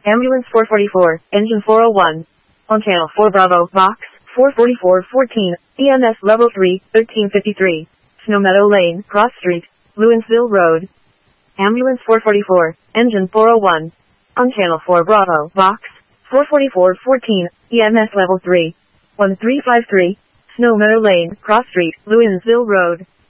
Ambulance 444, engine 401. On channel 4 Bravo, box 44414, EMS level 3, 1353. Snow Meadow Lane, Cross Street, Lewinsville Road. Ambulance 444, engine 401. On channel 4 Bravo, box 44414, EMS level 3, 1353. Snow Meadow Lane, Cross Street, Lewinsville Road.